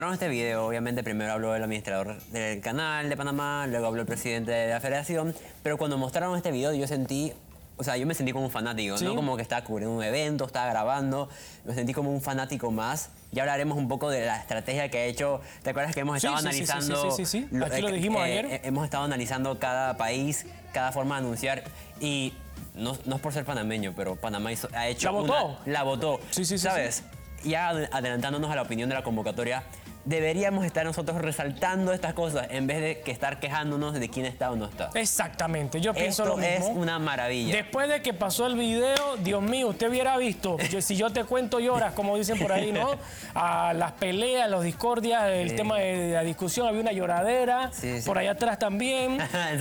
En este video, obviamente, primero habló el administrador del canal de Panamá, luego habló el presidente de la federación, pero cuando mostraron este video yo sentí, o sea, yo me sentí como un fanático, ¿Sí? ¿no? Como que estaba cubriendo un evento, estaba grabando, me sentí como un fanático más. Ya hablaremos un poco de la estrategia que ha hecho. ¿Te acuerdas que hemos estado analizando? Sí. Aquí lo dijimos ayer. Hemos estado analizando cada país, cada forma de anunciar y no es por ser panameño, pero Panamá ha hecho ¿La votó? La votó. Sí. ¿Sabes? Ya adelantándonos a la opinión de la convocatoria, deberíamos estar nosotros resaltando estas cosas en vez de que estar quejándonos de quién está o no está. Exactamente, yo pienso lo mismo. Esto es una maravilla. Después de que pasó el video, Dios mío, usted hubiera visto, si yo te cuento lloras, como dicen por ahí, ¿no? A las peleas, los discordias, el tema de la discusión, había una lloradera, por allá atrás también.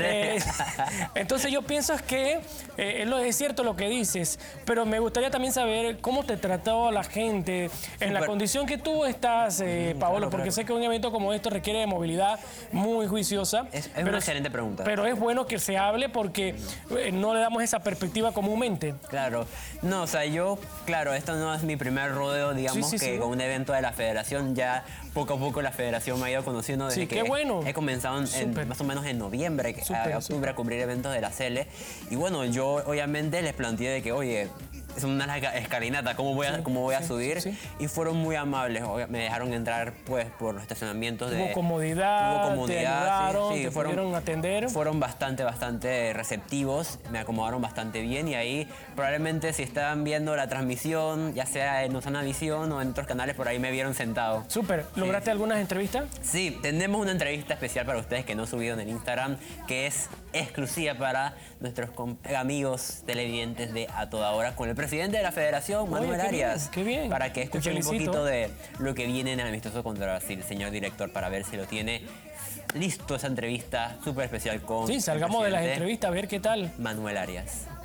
Entonces yo pienso es que es cierto lo que dices, pero me gustaría también saber cómo te trató la gente en la condición que tú estás, Paolo, porque sé que un evento como esto requiere de movilidad muy juiciosa. Es una excelente pregunta. Pero es bueno que se hable porque no le damos esa perspectiva comúnmente. Claro. No, o sea, claro, esto no es mi primer rodeo, digamos, con un evento de la federación. Ya poco a poco la federación me ha ido conociendo desde que he comenzado más o menos en noviembre, octubre, a cubrir eventos de la CL. Y bueno, yo obviamente les planteé de que, oye, es una larga escalinata, ¿cómo voy a subir? Y fueron muy amables, me dejaron entrar pues por los estacionamientos. Hubo comodidad, te ayudaron, te pudieron atender. Fueron bastante receptivos, me acomodaron bastante bien y ahí probablemente si estaban viendo la transmisión, ya sea en Osana Visión o en otros canales, por ahí me vieron sentado. Súper, ¿lograste algunas entrevistas? Sí, tenemos una entrevista especial para ustedes que no he subido en el Instagram, que es exclusiva para nuestros amigos televidentes de A Toda Hora con el presidente de la federación, Manuel Arias. Qué bien. Para que escuchen un poquito de lo que viene en el amistoso contra Brasil, señor director, para ver si lo tiene listo esa entrevista súper especial con salgamos de las entrevistas a ver qué tal. Manuel Arias.